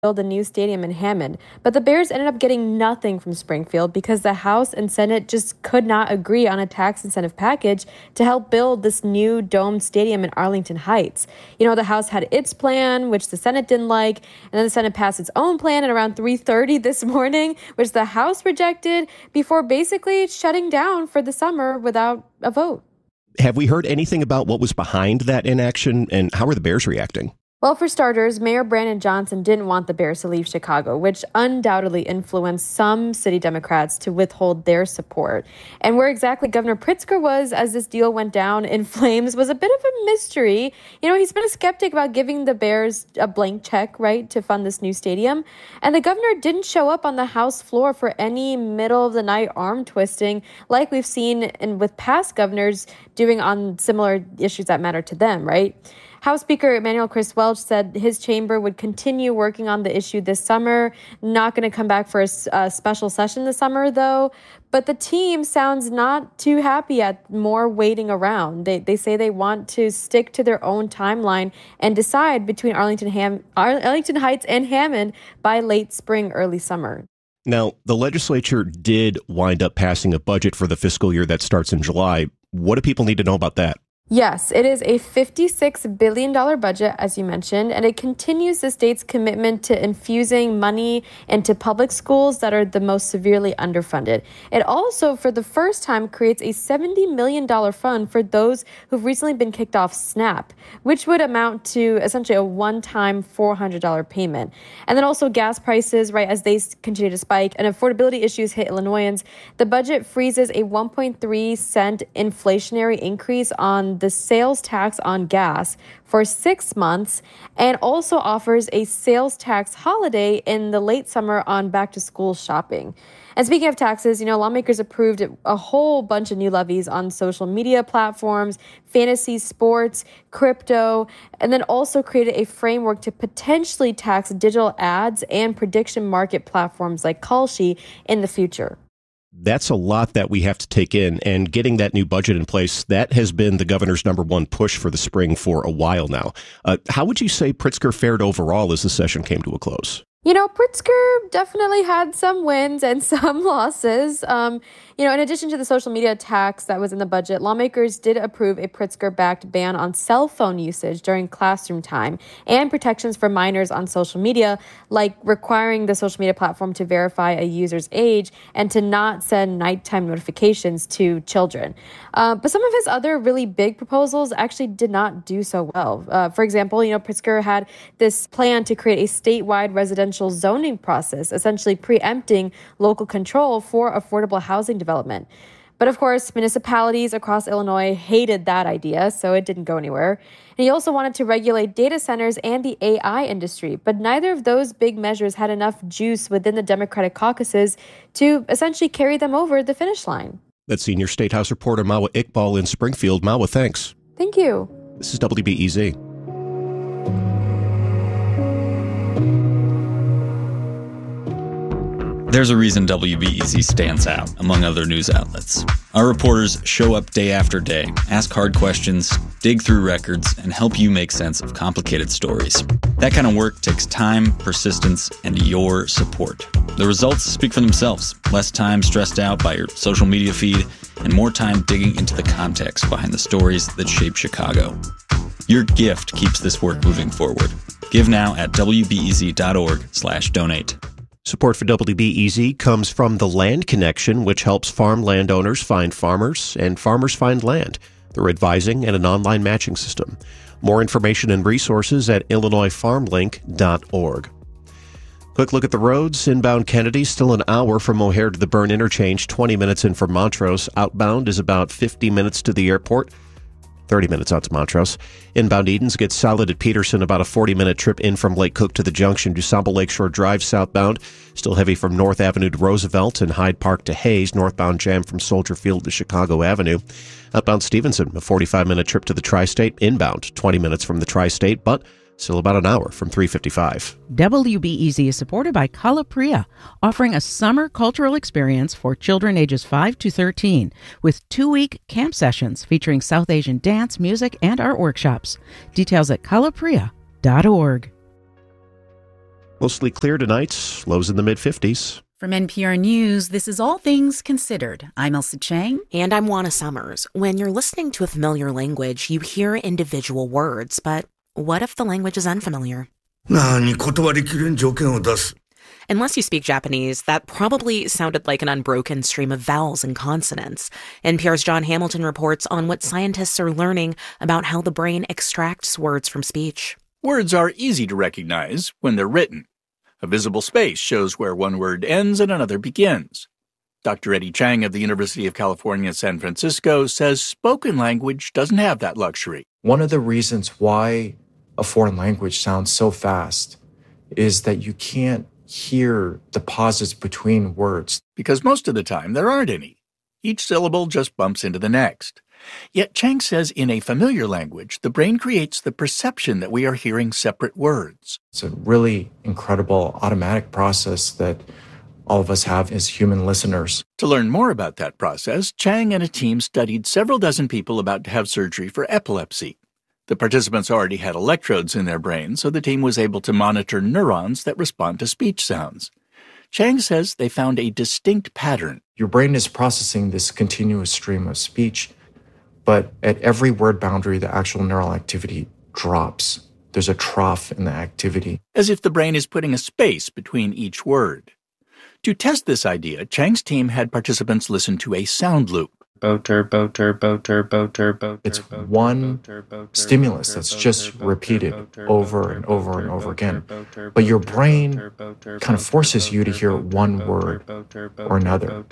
build a new stadium in Hammond, but the Bears ended up getting nothing from Springfield because the House and Senate just could not agree on a tax incentive package to help build this new domed stadium in Arlington Heights. The House had its plan, which the Senate didn't like, and then the Senate passed its own plan at around 3:30 this morning, which the House rejected before basically shutting down for the summer without a vote. Have we heard anything about what was behind that inaction, and how are the Bears reacting? Well, for starters, Mayor Brandon Johnson didn't want the Bears to leave Chicago, which undoubtedly influenced some city Democrats to withhold their support. And where exactly Governor Pritzker was as this deal went down in flames was a bit of a mystery. He's been a skeptic about giving the Bears a blank check, right, to fund this new stadium. And the governor didn't show up on the House floor for any middle-of-the-night arm twisting like we've seen with past governors doing on similar issues that matter to them, right? House Speaker Emanuel Chris Welch said his chamber would continue working on the issue this summer. Not going to come back for a special session this summer, though. But the team sounds not too happy at more waiting around. They say they want to stick to their own timeline and decide between Arlington Heights and Hammond by late spring, early summer. Now, the legislature did wind up passing a budget for the fiscal year that starts in July. What do people need to know about that? Yes, it is a $56 billion budget, as you mentioned, and it continues the state's commitment to infusing money into public schools that are the most severely underfunded. It also, for the first time, creates a $70 million fund for those who've recently been kicked off SNAP, which would amount to essentially a one-time $400 payment. And then also gas prices, right, as they continue to spike and affordability issues hit Illinoisans, the budget freezes a 1.3 cent inflationary increase on the sales tax on gas for 6 months and also offers a sales tax holiday in the late summer on back-to-school shopping. And speaking of taxes, lawmakers approved a whole bunch of new levies on social media platforms, fantasy sports, crypto, and then also created a framework to potentially tax digital ads and prediction market platforms like Kalshi in the future. That's a lot that we have to take in, and getting that new budget in place, that has been the governor's number one push for the spring for a while now. How would you say Pritzker fared overall as the session came to a close? Pritzker definitely had some wins and some losses. In addition to the social media tax that was in the budget, lawmakers did approve a Pritzker-backed ban on cell phone usage during classroom time and protections for minors on social media, like requiring the social media platform to verify a user's age and to not send nighttime notifications to children. But some of his other really big proposals actually did not do so well. For example, Pritzker had this plan to create a statewide residential zoning process, essentially preempting local control for affordable housing development. But of course, municipalities across Illinois hated that idea, so it didn't go anywhere. And he also wanted to regulate data centers and the AI industry, but neither of those big measures had enough juice within the Democratic caucuses to essentially carry them over the finish line. That's senior State House reporter Mawa Iqbal in Springfield. Mawa, thanks. Thank you. This is WBEZ. There's a reason WBEZ stands out among other news outlets. Our reporters show up day after day, ask hard questions, dig through records, and help you make sense of complicated stories. That kind of work takes time, persistence, and your support. The results speak for themselves. Less time stressed out by your social media feed, and more time digging into the context behind the stories that shape Chicago. Your gift keeps this work moving forward. Give now at wbez.org/donate. Support for WBEZ comes from the Land Connection, which helps farm landowners find farmers and farmers find land through advising and an online matching system. More information and resources at illinoisfarmlink.org. Quick look at the roads. Inbound Kennedy, still an hour from O'Hare to the Byrne Interchange, 20 minutes in from Montrose. Outbound is about 50 minutes to the airport. 30 minutes out to Montrose. Inbound Edens gets solid at Peterson, about a 40-minute trip in from Lake Cook to the junction. DuSable Lakeshore Drive southbound, still heavy from North Avenue to Roosevelt and Hyde Park to Hayes. Northbound jam from Soldier Field to Chicago Avenue. Outbound Stevenson, a 45-minute trip to the Tri-State. Inbound, 20 minutes from the Tri-State, but still about an hour from 355. WBEZ is supported by Calapria, offering a summer cultural experience for children ages 5 to 13 with 2-week camp sessions featuring South Asian dance, music, and art workshops. Details at calapria.org. Mostly clear tonight, lows in the mid-50s. From NPR News, this is All Things Considered. I'm Elsa Chang. And I'm Juana Summers. When you're listening to a familiar language, you hear individual words, but what if the language is unfamiliar? Unless you speak Japanese, that probably sounded like an unbroken stream of vowels and consonants. NPR's John Hamilton reports on what scientists are learning about how the brain extracts words from speech. Words are easy to recognize when they're written. A visible space shows where one word ends and another begins. Dr. Eddie Chang of the University of California, San Francisco says spoken language doesn't have that luxury. One of the reasons why a foreign language sounds so fast is that you can't hear the pauses between words. Because most of the time there aren't any. Each syllable just bumps into the next. Yet Chang says in a familiar language, the brain creates the perception that we are hearing separate words. It's a really incredible automatic process that all of us have as human listeners. To learn more about that process, Chang and a team studied several dozen people about to have surgery for epilepsy. The participants already had electrodes in their brain, so the team was able to monitor neurons that respond to speech sounds. Chang says they found a distinct pattern. Your brain is processing this continuous stream of speech, but at every word boundary, the actual neural activity drops. There's a trough in the activity. As if the brain is putting a space between each word. To test this idea, Chang's team had participants listen to a sound loop. It's one stimulus that's just repeated over and over and over again. But your brain kind of forces you to hear one word or another.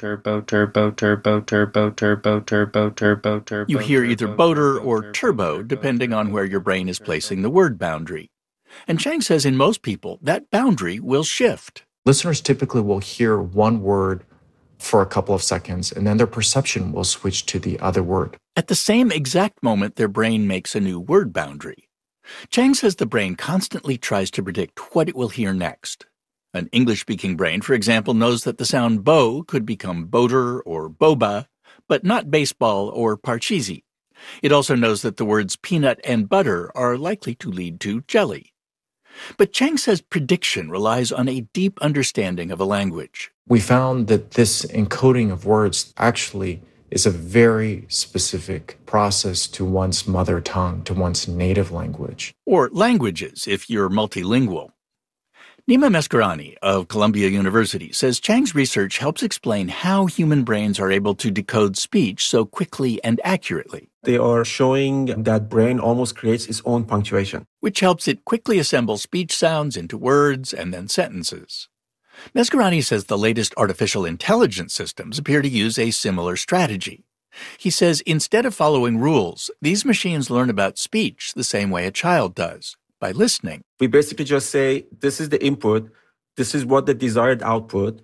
You hear either boater or turbo, depending on where your brain is placing the word boundary. And Chang says in most people, that boundary will shift. Listeners typically will hear one word for a couple of seconds, and then their perception will switch to the other word. At the same exact moment, their brain makes a new word boundary. Chang says the brain constantly tries to predict what it will hear next. An English-speaking brain, for example, knows that the sound bow could become boater or boba, but not baseball or parcheesi. It also knows that the words peanut and butter are likely to lead to jelly. But Chang says prediction relies on a deep understanding of a language. We found that this encoding of words actually is a very specific process to one's mother tongue, to one's native language. Or languages, if you're multilingual. Nima Meskarani of Columbia University says Chang's research helps explain how human brains are able to decode speech so quickly and accurately. They are showing that brain almost creates its own punctuation, which helps it quickly assemble speech sounds into words and then sentences. Meskarani says the latest artificial intelligence systems appear to use a similar strategy. He says instead of following rules, these machines learn about speech the same way a child does, by listening. We basically just say, this is the input, this is what the desired output,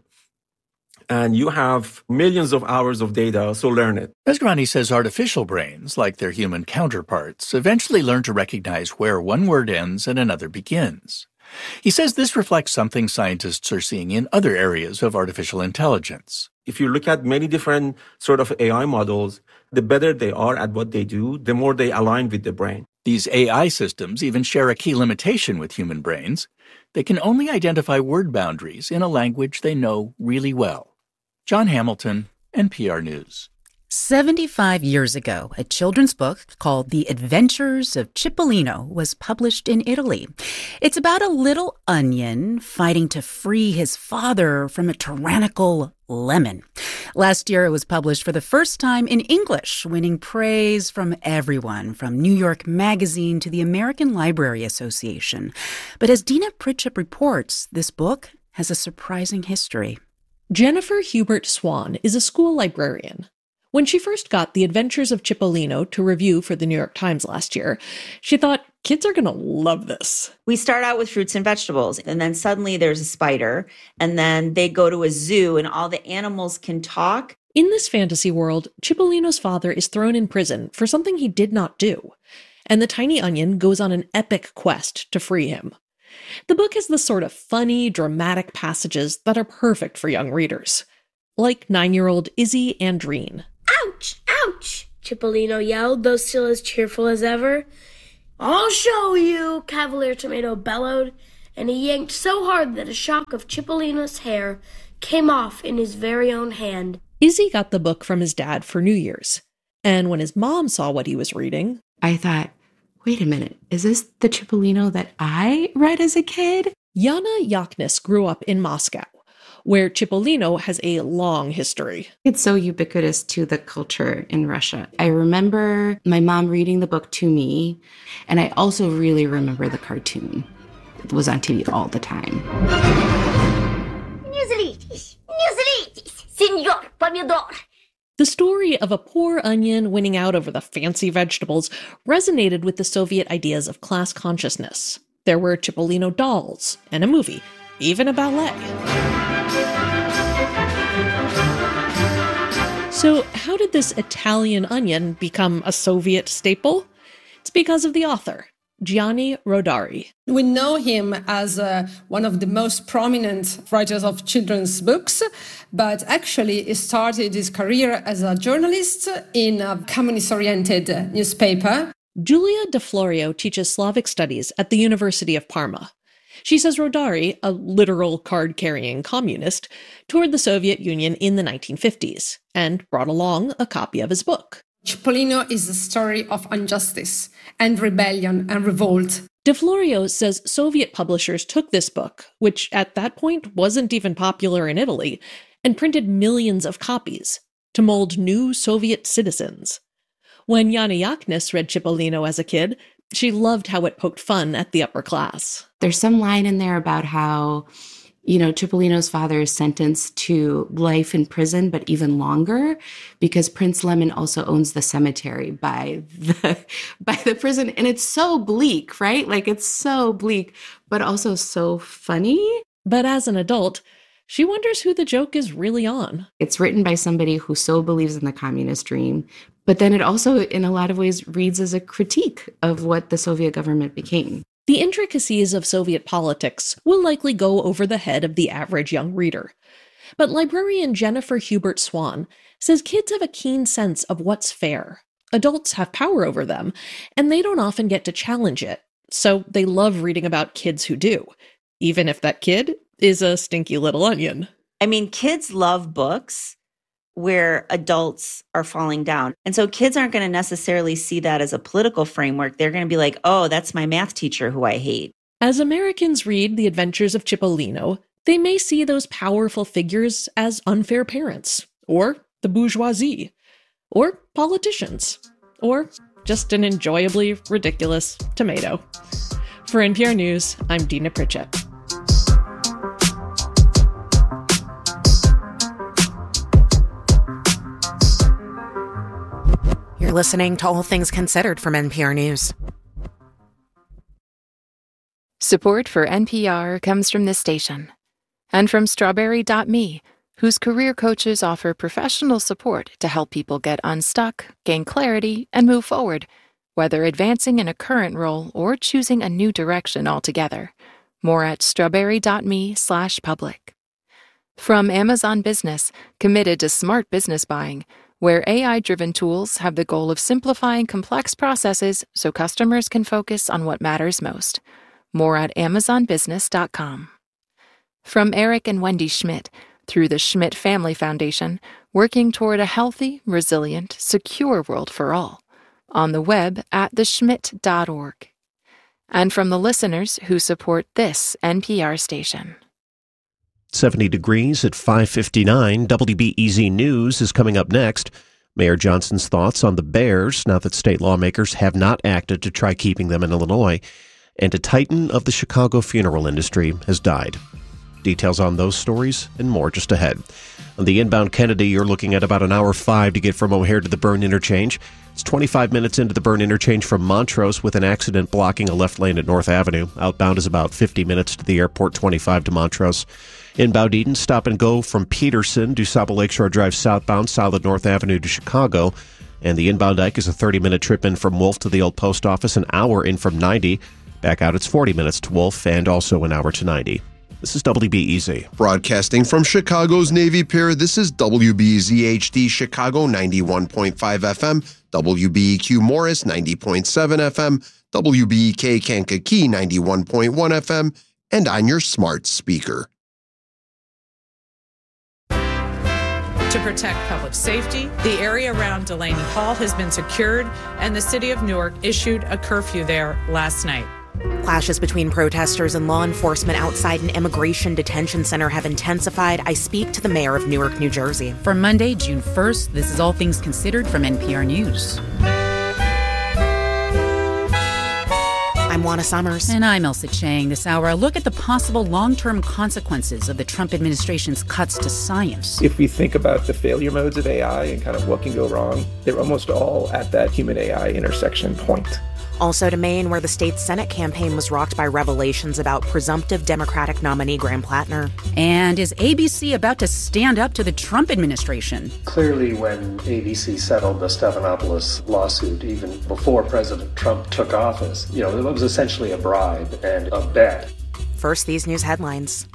and you have millions of hours of data, so learn it. Meskarani says artificial brains, like their human counterparts, eventually learn to recognize where one word ends and another begins. He says this reflects something scientists are seeing in other areas of artificial intelligence. If you look at many different sort of AI models, the better they are at what they do, the more they align with the brain. These AI systems even share a key limitation with human brains. They can only identify word boundaries in a language they know really well. John Hamilton, NPR News. 75 years ago, a children's book called The Adventures of Cipollino was published in Italy. It's about a little onion fighting to free his father from a tyrannical lemon. Last year, it was published for the first time in English, winning praise from everyone, from New York Magazine to the American Library Association. But as Dina Pritchett reports, this book has a surprising history. Jennifer Hubert Swan is a school librarian. When she first got The Adventures of Cipollino to review for the New York Times last year, she thought, kids are going to love this. We start out with fruits and vegetables, and then suddenly there's a spider, and then they go to a zoo, and all the animals can talk. In this fantasy world, Cipollino's father is thrown in prison for something he did not do, and the tiny onion goes on an epic quest to free him. The book has the sort of funny, dramatic passages that are perfect for young readers, like 9-year-old Izzy Andreen. Ouch! Ouch! Cipollino yelled, though still as cheerful as ever. I'll show you, Cavalier Tomato bellowed, and he yanked so hard that a shock of Cipollino's hair came off in his very own hand. Izzy got the book from his dad for New Year's, and when his mom saw what he was reading, I thought, wait a minute, is this the Cipollino that I read as a kid? Yana Yaknis grew up in Moscow, where Cipollino has a long history. It's so ubiquitous to the culture in Russia. I remember my mom reading the book to me, and I also really remember the cartoon. It was on TV all the time. Senor Pomidor. The story of a poor onion winning out over the fancy vegetables resonated with the Soviet ideas of class consciousness. There were Cipollino dolls and a movie, even a ballet. So how did this Italian onion become a Soviet staple? It's because of the author, Gianni Rodari. We know him as one of the most prominent writers of children's books, but actually he started his career as a journalist in a communist-oriented newspaper. Giulia De Florio teaches Slavic studies at the University of Parma. She says Rodari, a literal card-carrying communist, toured the Soviet Union in the 1950s and brought along a copy of his book. Cipollino is a story of injustice and rebellion and revolt. De Florio says Soviet publishers took this book, which at that point wasn't even popular in Italy, and printed millions of copies to mold new Soviet citizens. When Yana Yaknis read Cipollino as a kid, she loved how it poked fun at the upper class. There's some line in there about how, Cipollino's father is sentenced to life in prison, but even longer, because Prince Lemon also owns the cemetery by the prison. And it's so bleak, right? Like, it's so bleak, but also so funny. But as an adult, she wonders who the joke is really on. It's written by somebody who so believes in the communist dream, but then it also, in a lot of ways, reads as a critique of what the Soviet government became. The intricacies of Soviet politics will likely go over the head of the average young reader. But librarian Jennifer Hubert Swan says kids have a keen sense of what's fair. Adults have power over them, and they don't often get to challenge it. So they love reading about kids who do, even if that kid is a stinky little onion. I mean, kids love books where adults are falling down. And so kids aren't going to necessarily see that as a political framework. They're going to be like, oh, that's my math teacher who I hate. As Americans read The Adventures of Cipollino, they may see those powerful figures as unfair parents, or the bourgeoisie, or politicians, or just an enjoyably ridiculous tomato. For NPR News, I'm Dina Pritchett. You're listening to All Things Considered from NPR News. Support for NPR comes from this station and from Strawberry.me, whose career coaches offer professional support to help people get unstuck, gain clarity, and move forward, whether advancing in a current role or choosing a new direction altogether. More at strawberry.me/public. From Amazon Business, committed to smart business buying, where AI-driven tools have the goal of simplifying complex processes so customers can focus on what matters most. More at amazonbusiness.com. From Eric and Wendy Schmidt, through the Schmidt Family Foundation, working toward a healthy, resilient, secure world for all. On the web at theschmidt.org. And from the listeners who support this NPR station. 70 degrees at 5:59. WBEZ News is coming up next. Mayor Johnson's thoughts on the bears now that state lawmakers have not acted to try keeping them in Illinois. And a titan of the Chicago funeral industry has died. Details on those stories and more just ahead. On the inbound Kennedy, you're looking at about an hour 5 to get from O'Hare to the Byrne interchange. It's 25 minutes into the Byrne interchange from Montrose with an accident blocking a left lane at North Avenue. Outbound is about 50 minutes to the airport, 25 to Montrose. Inbound Eden, stop and go from Peterson, DuSable Lakeshore Drive southbound, solid North Avenue to Chicago. And the inbound Ike is a 30-minute trip in from Wolf to the old post office, an hour in from 90. Back out, it's 40 minutes to Wolf and also an hour to 90. This is WBEZ. Broadcasting from Chicago's Navy Pier, this is WBEZ HD Chicago 91.5 FM, WBEQ Morris 90.7 FM, WBEK Kankakee 91.1 FM, and on your smart speaker. To protect public safety, the area around Delaney Hall has been secured, and the city of Newark issued a curfew there last night. Clashes between protesters and law enforcement outside an immigration detention center have intensified. I speak to the mayor of Newark, New Jersey. For Monday, June 1st, this is All Things Considered from NPR News. I'm Juana Summers. And I'm Elsa Chang. This hour, a look at the possible long-term consequences of the Trump administration's cuts to science. If we think about the failure modes of AI and kind of what can go wrong, they're almost all at that human-AI intersection point. Also to Maine, where the state's Senate campaign was rocked by revelations about presumptive Democratic nominee Graham Plattner. And is ABC about to stand up to the Trump administration? Clearly, when ABC settled the Stephanopoulos lawsuit, even before President Trump took office, it was essentially a bribe and a bet. First, these news headlines.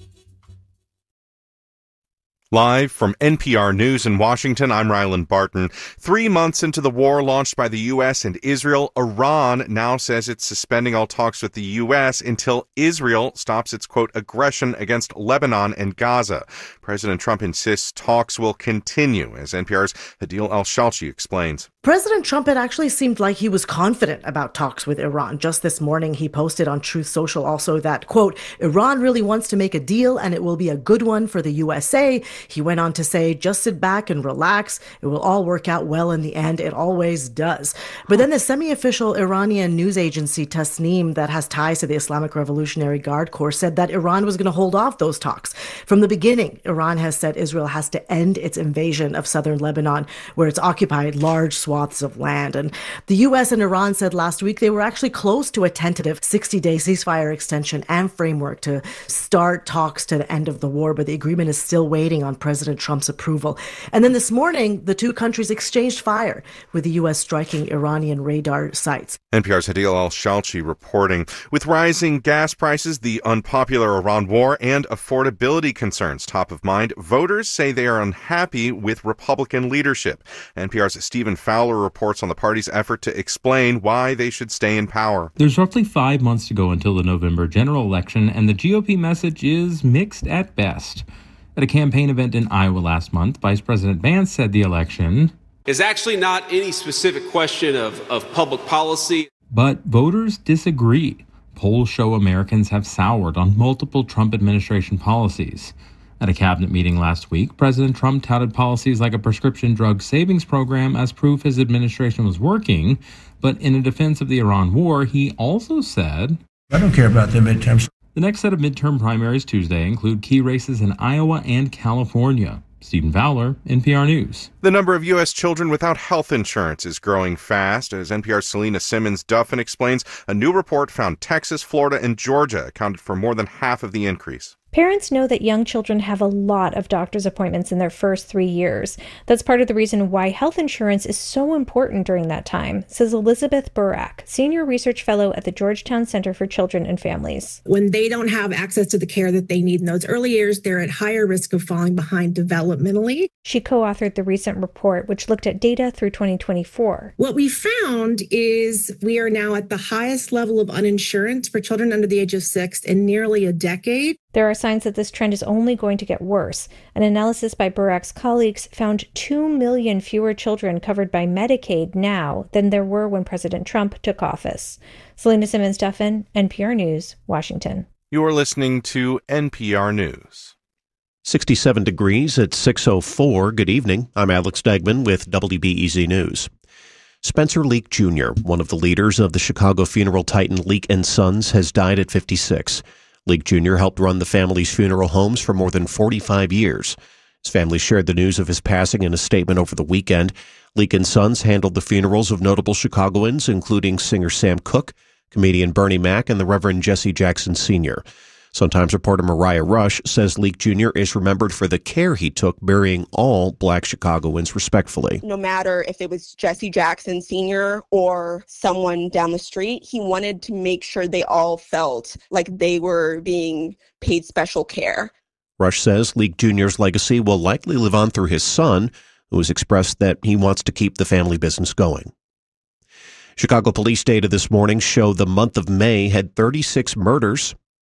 Live from NPR News in Washington, I'm Ryland Barton. 3 months into the war launched by the U.S. and Israel, Iran now says it's suspending all talks with the U.S. until Israel stops its, quote, aggression against Lebanon and Gaza. President Trump insists talks will continue, as NPR's Adil Al-Shalchi explains. President Trump had actually seemed like he was confident about talks with Iran. Just this morning, he posted on Truth Social also that, quote, Iran really wants to make a deal and it will be a good one for the USA. He went on to say, just sit back and relax. It will all work out well in the end. It always does. But then the semi-official Iranian news agency Tasnim that has ties to the Islamic Revolutionary Guard Corps said that Iran was going to hold off those talks. From the beginning, Iran has said Israel has to end its invasion of southern Lebanon, where it's occupied large swaths of land. And the U.S. and Iran said last week they were actually close to a tentative 60-day ceasefire extension and framework to start talks to the end of the war, but the agreement is still waiting on President Trump's approval. And then this morning, the two countries exchanged fire, with the U.S. striking Iranian radar sites. NPR's Adil Al-Shalchi reporting. With rising gas prices, the unpopular Iran war, and affordability concerns top of mind, voters say they are unhappy with Republican leadership. NPR's Stephen Fowler reports on the party's effort to explain why they should stay in power. There's roughly 5 months to go until the November general election, and the GOP message is mixed at best. At a campaign event in Iowa last month, Vice President Vance said the election is actually not any specific question of public policy. But voters disagree. Polls show Americans have soured on multiple Trump administration policies. At a cabinet meeting last week, President Trump touted policies like a prescription drug savings program as proof his administration was working. But in a defense of the Iran war, he also said, I don't care about the midterms. The next set of midterm primaries Tuesday include key races in Iowa and California. Stephen Fowler, NPR News. The number of U.S. children without health insurance is growing fast. As NPR's Selena Simmons-Duffin explains, a new report found Texas, Florida, and Georgia accounted for more than half of the increase. Parents know that young children have a lot of doctor's appointments in their first 3 years. That's part of the reason why health insurance is so important during that time, says Elizabeth Burak, Senior Research Fellow at the Georgetown Center for Children and Families. When they don't have access to the care that they need in those early years, they're at higher risk of falling behind developmentally. She co-authored the recent report, which looked at data through 2024. What we found is we are now at the highest level of uninsurance for children under the age of 6 in nearly a decade. There are signs that this trend is only going to get worse. An analysis by Burak's colleagues found 2 million fewer children covered by Medicaid now than there were when President Trump took office. Selena Simmons-Duffin, NPR News, Washington. You are listening to NPR News. 67 degrees at 6:04. Good evening. I'm Alex Degman with WBEZ News. Spencer Leak Jr., one of the leaders of the Chicago funeral titan Leak & Sons, has died at 56. Leak Jr. helped run the family's funeral homes for more than 45 years. His family shared the news of his passing in a statement over the weekend. Leak & Sons handled the funerals of notable Chicagoans, including singer Sam Cooke, comedian Bernie Mac, and the Reverend Jesse Jackson Sr. Sun-Times reporter Mariah Rush says Leak Jr. is remembered for the care he took burying all Black Chicagoans respectfully. No matter if it was Jesse Jackson Sr. or someone down the street, he wanted to make sure they all felt like they were being paid special care. Rush says Leak Jr.'s legacy will likely live on through his son, who has expressed that he wants to keep the family business going. Chicago police data this morning show the month of May had 36 murders.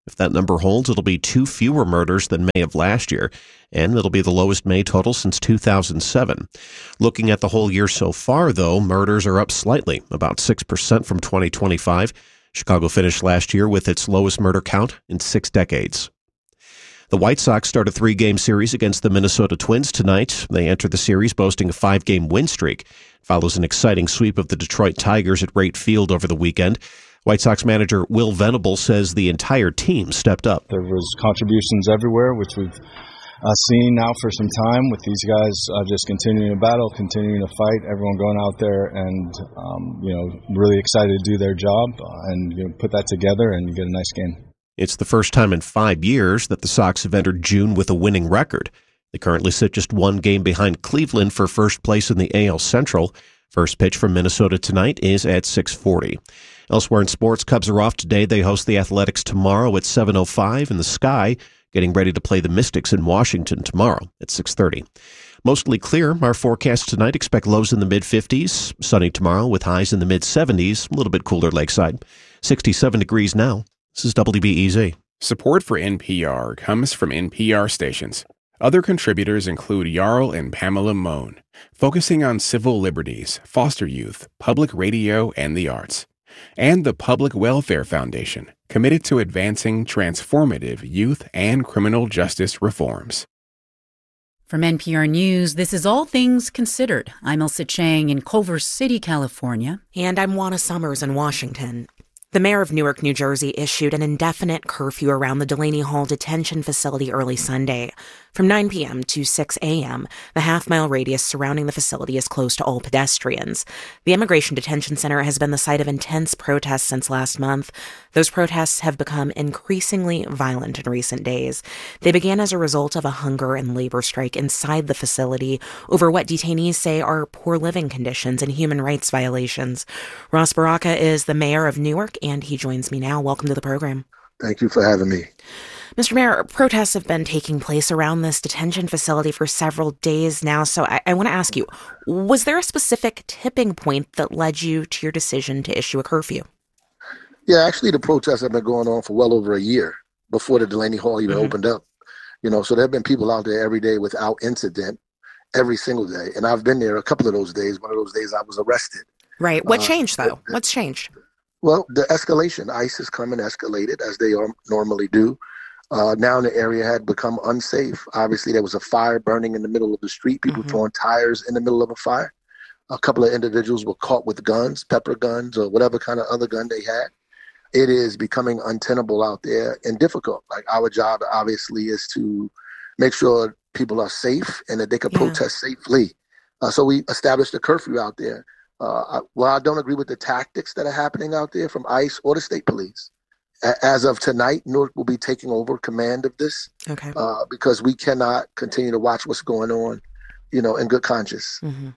If that number holds, it'll be 2 fewer murders than May of last year, and it'll be the lowest May total since 2007. Looking at the whole year so far, though, murders are up slightly, about 6% from 2025. Chicago finished last year with its lowest murder count in 6 decades. The White Sox start a 3-game series against the Minnesota Twins tonight. They enter the series boasting a 5-game win streak. It follows an exciting sweep of the Detroit Tigers at Wright Field over the weekend. White Sox manager Will Venable says the entire team stepped up. There was contributions everywhere, which we've seen now for some time with these guys just continuing to battle, continuing to fight, everyone going out there and, really excited to do their job and put that together and you get a nice game. It's the first time in 5 years that the Sox have entered June with a winning record. They currently sit just 1 game behind Cleveland for first place in the AL Central. First pitch from Minnesota tonight is at 6:40. Elsewhere in sports, Cubs are off today. They host the Athletics tomorrow at 7:05 in the Sky, getting ready to play the Mystics in Washington tomorrow at 6:30. Mostly clear. Our forecast tonight, expect lows in the mid-50s. Sunny tomorrow with highs in the mid-70s. A little bit cooler lakeside. 67 degrees now. This is WBEZ. Support for NPR comes from NPR stations. Other contributors include Jarl and Pamela Mohn, focusing on civil liberties, foster youth, public radio, and the arts. And the Public Welfare Foundation, committed to advancing transformative youth and criminal justice reforms. From NPR News, this is All Things Considered. I'm Elsa Chang in Culver City, California. And I'm Juana Summers in Washington. The mayor of Newark, New Jersey, issued an indefinite curfew around the Delaney Hall detention facility early Sunday. From 9 p.m. to 6 a.m., the half-mile radius surrounding the facility is closed to all pedestrians. The Immigration Detention Center has been the site of intense protests since last month. Those protests have become increasingly violent in recent days. They began as a result of a hunger and labor strike inside the facility over what detainees say are poor living conditions and human rights violations. Ross Baraka is the mayor of Newark, and he joins me now. Welcome to the program. Thank you for having me. Mr. Mayor, protests have been taking place around this detention facility for several days now, so I want to ask you, was there a specific tipping point that led you to your decision to issue a curfew? Yeah, actually the protests have been going on for well over a year before the Delaney Hall even opened up. So there have been people out there every day without incident, every single day. And I've been there a couple of those days. One of those days I was arrested. Right. What changed, though? What's changed? Well, the escalation. ICE has come and escalated, as they normally do. Now the area had become unsafe. Obviously, there was a fire burning in the middle of the street, people throwing tires in the middle of a fire. A couple of individuals were caught with guns, pepper guns, or whatever kind of other gun they had. It is becoming untenable out there and difficult. Like, our job, obviously, is to make sure people are safe and that they can protest safely. So we established a curfew out there. I don't agree with the tactics that are happening out there from ICE or the state police. As of tonight, Newark will be taking over command of this because we cannot continue to watch what's going on, in good conscience.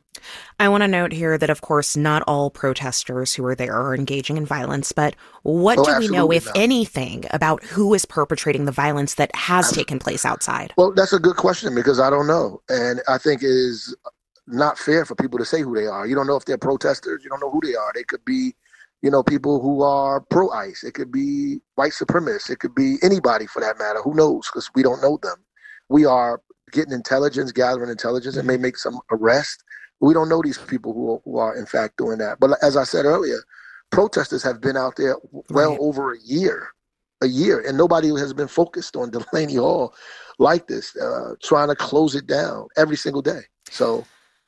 I want to note here that, of course, not all protesters who are there are engaging in violence, but what do we know, if anything, about who is perpetrating the violence that has taken place outside? Well, that's a good question because I don't know. And I think it is not fair for people to say who they are. You don't know if they're protesters. You don't know who they are. They could be people who are pro-ICE. It could be white supremacists. It could be anybody for that matter. Who knows? Because we don't know them. We are getting intelligence, gathering intelligence, and may make some arrest. We don't know these people who are in fact doing that. But as I said earlier, protesters have been out there well over a year, and nobody has been focused on Delaney Hall like this, trying to close it down every single day. So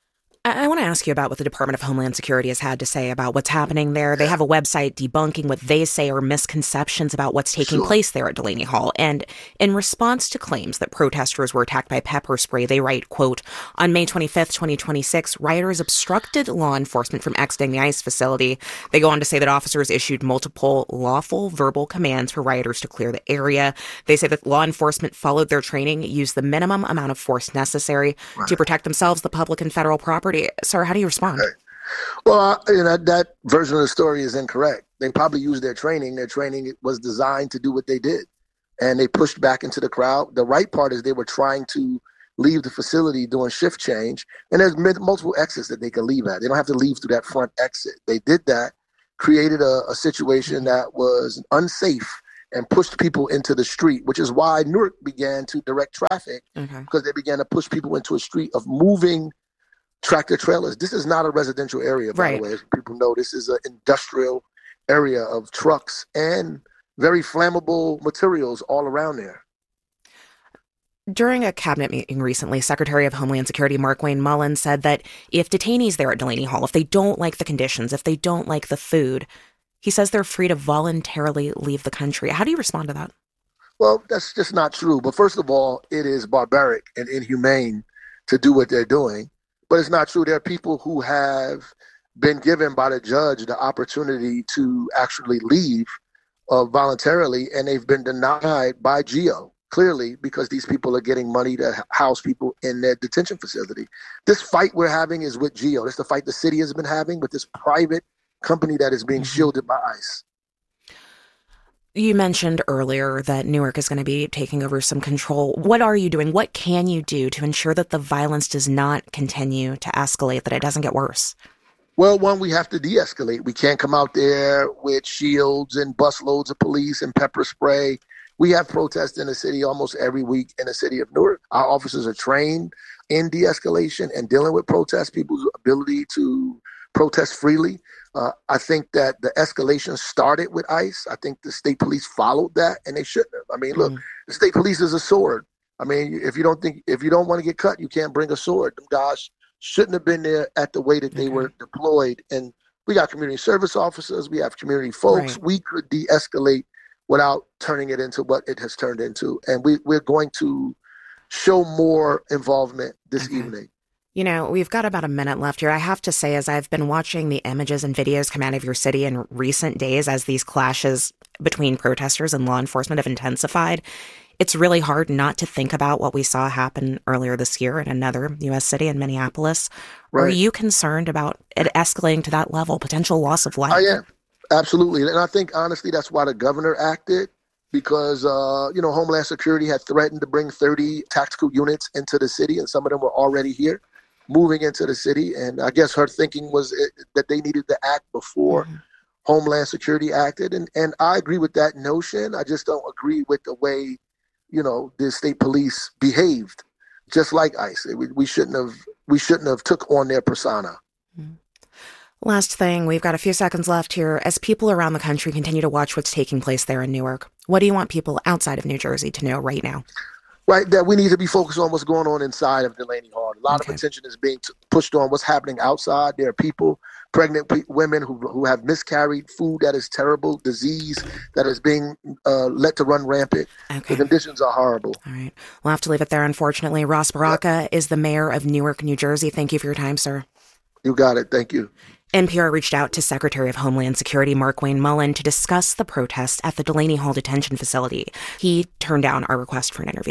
I want to ask you about what the Department of Homeland Security has had to say about what's happening there. They have a website debunking what they say are misconceptions about what's taking place there at Delaney Hall. And in response to claims that protesters were attacked by pepper spray, they write, quote, on May 25th, 2026, rioters obstructed law enforcement from exiting the ICE facility. They go on to say that officers issued multiple lawful verbal commands for rioters to clear the area. They say that law enforcement followed their training, used the minimum amount of force necessary to protect themselves, the public, and federal property. Sir, how do you respond? Well, that version of the story is incorrect. They probably used their training. Their training was designed to do what they did. And they pushed back into the crowd. The right part is they were trying to leave the facility doing shift change. And there's multiple exits that they can leave at. They don't have to leave through that front exit. They did that, created a situation that was unsafe and pushed people into the street, which is why Newark began to direct traffic, because they began to push people into a street of moving tractor trailers. This is not a residential area, by the way. As people know, this is an industrial area of trucks and very flammable materials all around there. During a cabinet meeting recently, Secretary of Homeland Security Mark Wayne Mullen said that if detainees there at Delaney Hall, if they don't like the conditions, if they don't like the food, he says they're free to voluntarily leave the country. How do you respond to that? Well, that's just not true. But first of all, it is barbaric and inhumane to do what they're doing. But it's not true. There are people who have been given by the judge the opportunity to actually leave voluntarily, and they've been denied by GEO. Clearly, because these people are getting money to house people in their detention facility. This fight we're having is with GEO. That's the fight the city has been having with this private company that is being shielded by ICE. You mentioned earlier that Newark is going to be taking over some control. What are you doing? What can you do to ensure that the violence does not continue to escalate, that it doesn't get worse? Well, one, we have to de-escalate. We can't come out there with shields and busloads of police and pepper spray. We have protests in the city almost every week in the city of Newark. Our officers are trained in de-escalation and dealing with protests, people's ability to protest freely. I think that the escalation started with ICE. I think the state police followed that, and they shouldn't have. I mean, look, the state police is a sword. I mean, if you don't want to get cut, you can't bring a sword. Them guys shouldn't have been there at the way that they were deployed. And we got community service officers. We have community folks. Right. We could de-escalate without turning it into what it has turned into. And we're going to show more involvement this evening. You know, we've got about a minute left here. I have to say, as I've been watching the images and videos come out of your city in recent days, as these clashes between protesters and law enforcement have intensified, it's really hard not to think about what we saw happen earlier this year in another U.S. city in Minneapolis. Right. Are you concerned about it escalating to that level, potential loss of life? I am. Absolutely. And I think, honestly, that's why the governor acted, because, Homeland Security had threatened to bring 30 tactical units into the city, and some of them were already here, moving into the city. And I guess her thinking was that they needed to act before Homeland Security acted. And I agree with that notion. I just don't agree with the way, the state police behaved, just like ICE. We shouldn't have took on their persona. Last thing, we've got a few seconds left here. As people around the country continue to watch what's taking place there in Newark, what do you want people outside of New Jersey to know right now? Right, that we need to be focused on what's going on inside of Delaney Hall. A lot of attention is being pushed on what's happening outside. There are people, pregnant women who have miscarried, food that is terrible, disease that is being let to run rampant. The conditions are horrible. All right. We'll have to leave it there, unfortunately. Ross Baraka is the mayor of Newark, New Jersey. Thank you for your time, sir. You got it. Thank you. NPR reached out to Secretary of Homeland Security Mark Wayne Mullen to discuss the protests at the Delaney Hall detention facility. He turned down our request for an interview.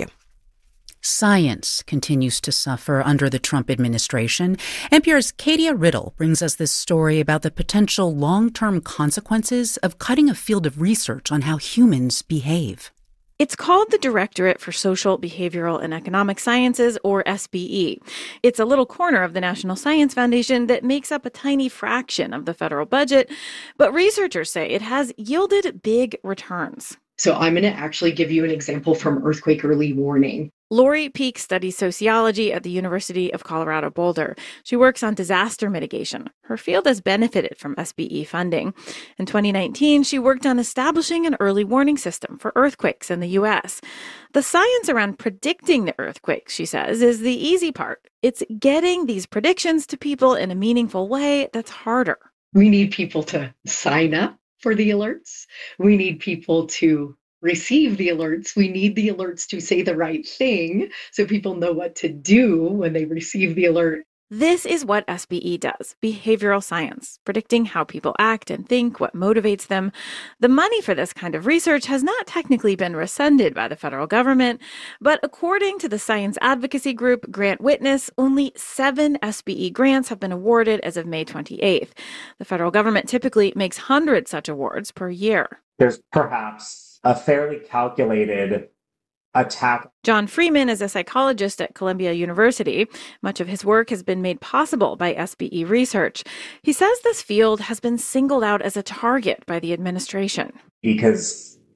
Science continues to suffer under the Trump administration. NPR's Katia Riddle brings us this story about the potential long-term consequences of cutting a field of research on how humans behave. It's called the Directorate for Social, Behavioral, and Economic Sciences, or SBE. It's a little corner of the National Science Foundation that makes up a tiny fraction of the federal budget, but researchers say it has yielded big returns. So I'm going to actually give you an example from earthquake early warning. Lori Peek studies sociology at the University of Colorado Boulder. She works on disaster mitigation. Her field has benefited from SBE funding. In 2019, she worked on establishing an early warning system for earthquakes in the U.S. The science around predicting the earthquakes, she says, is the easy part. It's getting these predictions to people in a meaningful way that's harder. We need people to sign up for the alerts. We need people to receive the alerts. We need the alerts to say the right thing so people know what to do when they receive the alert. This is what SBE does, behavioral science, predicting how people act and think, what motivates them. The money for this kind of research has not technically been rescinded by the federal government, but according to the science advocacy group Grant Witness, only 7 SBE grants have been awarded as of May 28th. The federal government typically makes 100 such awards per year. There's perhaps a fairly calculated attack. John Freeman is a psychologist at Columbia University. Much of his work has been made possible by SBE research. He says this field has been singled out as a target by the administration. Because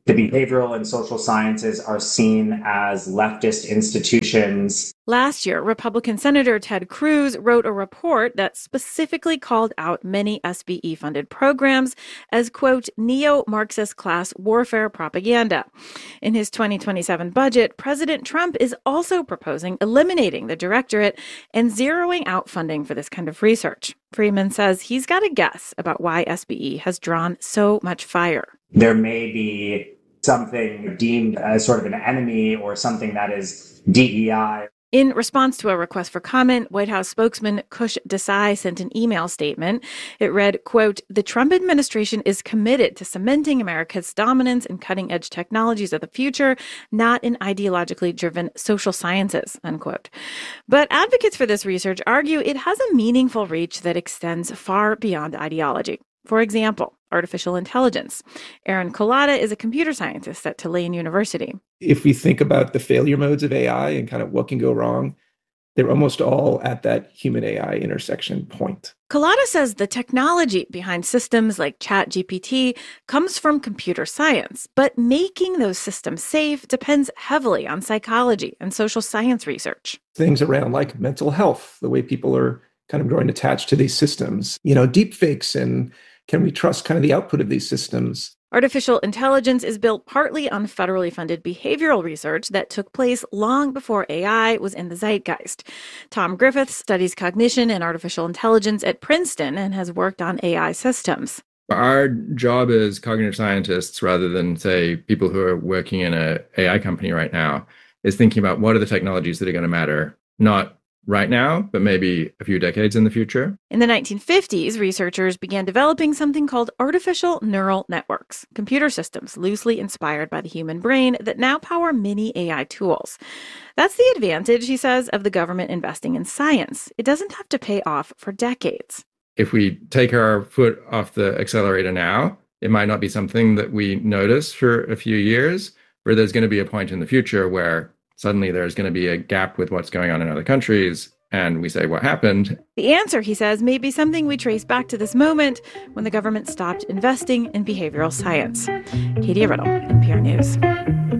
The behavioral and social sciences are seen as leftist institutions. Last year, Republican Senator Ted Cruz wrote a report that specifically called out many SBE-funded programs as, quote, neo-Marxist class warfare propaganda. In his 2027 budget, President Trump is also proposing eliminating the directorate and zeroing out funding for this kind of research. Freeman says he's got a guess about why SBE has drawn so much fire. There may be something deemed as sort of an enemy or something that is DEI. In response to a request for comment, White House spokesman Kush Desai sent an email statement. It read, quote, the Trump administration is committed to cementing America's dominance in cutting-edge technologies of the future, not in ideologically driven social sciences, unquote. But advocates for this research argue it has a meaningful reach that extends far beyond ideology. For example, artificial intelligence. Aaron Collada is a computer scientist at Tulane University. If we think about the failure modes of AI and kind of what can go wrong, they're almost all at that human-AI intersection point. Collada says the technology behind systems like ChatGPT comes from computer science, but making those systems safe depends heavily on psychology and social science research. Things around like mental health, the way people are kind of growing attached to these systems, deep fakes, and can we trust kind of the output of these systems? Artificial intelligence is built partly on federally funded behavioral research that took place long before AI was in the zeitgeist. Tom Griffiths studies cognition and artificial intelligence at Princeton and has worked on AI systems. Our job as cognitive scientists, rather than, say, people who are working in an AI company right now, is thinking about what are the technologies that are going to matter, not right now, but maybe a few decades in the future. In the 1950s, researchers began developing something called artificial neural networks, computer systems loosely inspired by the human brain that now power many AI tools. That's the advantage, he says, of the government investing in science. It doesn't have to pay off for decades. If we take our foot off the accelerator now, it might not be something that we notice for a few years, but there's going to be a point in the future where suddenly there's going to be a gap with what's going on in other countries, and we say, what happened? The answer, he says, may be something we trace back to this moment when the government stopped investing in behavioral science. Katie Riddle, NPR News.